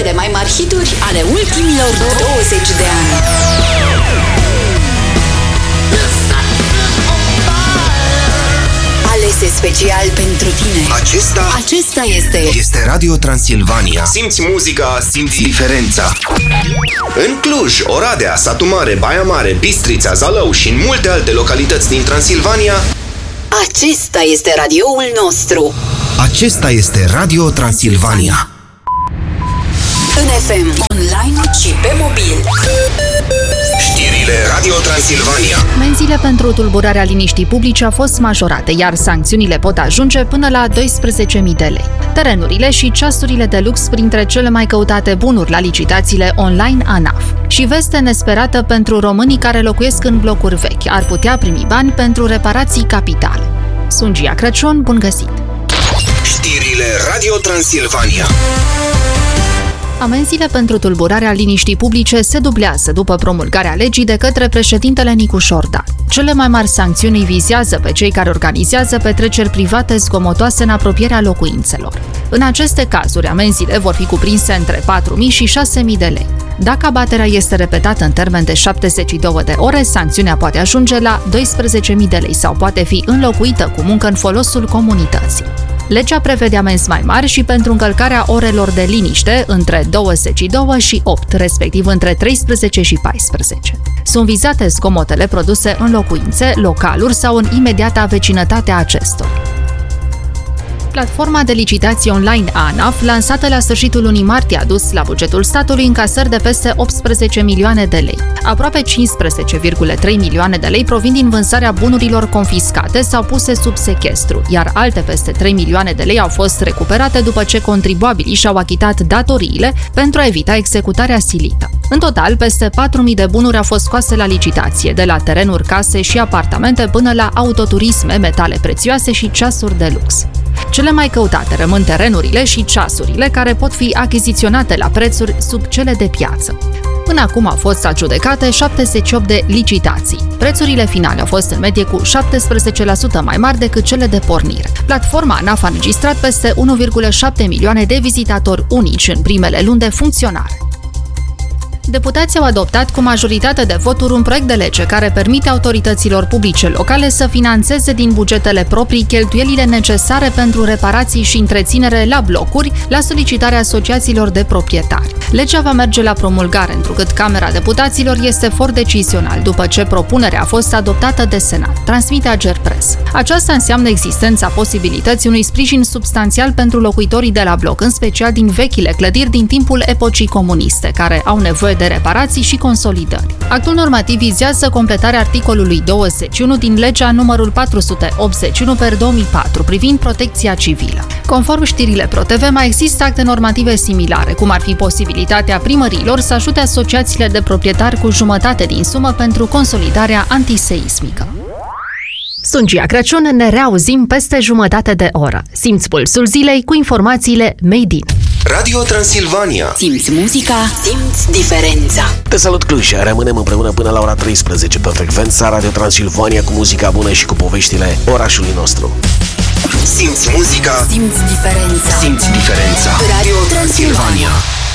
cele mai mari hituri ale ultimilor 20 de ani. Alese special pentru tine. Acesta este Radio Transilvania. Simți muzica, simți diferența. În Cluj, Oradea, Satu Mare, Baia Mare, Bistrița, Zalău și în multe alte localități din Transilvania, acesta este radioul nostru. Acesta este Radio Transilvania. În FM, online și pe mobil. Știrile Radio Transilvania. Amenziile pentru tulburarea liniștii publice au fost majorate, iar sancțiunile pot ajunge până la 12.000 de lei. Terenurile și ceasurile de lux printre cele mai căutate bunuri la licitațiile online ANAF. Și veste nesperată pentru românii care locuiesc în blocuri vechi. Ar putea primi bani pentru reparații capitale. Sunt Gia Crăciun, bun găsit! Știrile Radio Transilvania. Amenziile pentru tulburarea liniștii publice se dublează după promulgarea legii de către președintele Nicu Șordan. Cele mai mari sancțiuni vizează pe cei care organizează petreceri private zgomotoase în apropierea locuințelor. În aceste cazuri, amenziile vor fi cuprinse între 4.000 și 6.000 de lei. Dacă abaterea este repetată în termen de 72 de ore, sancțiunea poate ajunge la 12.000 de lei sau poate fi înlocuită cu muncă în folosul comunității. Legea prevede amenzi mai mari și pentru încălcarea orelor de liniște între 22 și 8, respectiv între 13 și 14. Sunt vizate zgomotele produse în locuințe, localuri sau în imediata vecinătate a acestora. Platforma de licitații online ANAF, lansată la sfârșitul lunii martie, a dus la bugetul statului încasări de peste 18 milioane de lei. Aproape 15,3 milioane de lei provin din vânzarea bunurilor confiscate sau puse sub sechestru, iar alte peste 3 milioane de lei au fost recuperate după ce contribuabilii și-au achitat datoriile pentru a evita executarea silită. În total, peste 4.000 de bunuri au fost scoase la licitație, de la terenuri, case și apartamente până la autoturisme, metale prețioase și ceasuri de lux. Cele mai căutate rămân terenurile și ceasurile, care pot fi achiziționate la prețuri sub cele de piață. Până acum au fost adjudecate 78 de licitații. Prețurile finale au fost în medie cu 17% mai mari decât cele de pornire. Platforma ANAF a înregistrat peste 1,7 milioane de vizitatori unici în primele luni de funcționare. Deputații au adoptat cu majoritate de voturi un proiect de lege care permite autorităților publice locale să finanțeze din bugetele proprii cheltuielile necesare pentru reparații și întreținere la blocuri, la solicitarea asociațiilor de proprietari. Legea va merge la promulgare, întrucât Camera Deputaților este for decizional, după ce propunerea a fost adoptată de Senat, transmite Agerpres. Aceasta înseamnă existența posibilității unui sprijin substanțial pentru locuitorii de la bloc, în special din vechile clădiri din timpul epocii comuniste, care au nevoie de reparații și consolidări. Actul normativ vizează completarea articolului 21 din legea numărul 481/2004 privind protecția civilă. Conform știrile ProTV, mai există acte normative similare, cum ar fi posibilitatea primăriilor să ajute asociațiile de proprietari cu jumătate din sumă pentru consolidarea antiseismică. Sunt Gia Crăciun, ne reauzim peste jumătate de oră. Simți pulsul zilei cu informațiile Made in. Radio Transilvania. Simți muzica, simți diferența. Te salut, Cluj! Rămânem împreună până la ora 13 pe frecvența Radio Transilvania cu muzica bună și cu poveștile orașului nostru. Simți muzica, simți diferența. Simți diferența. Radio Transilvania.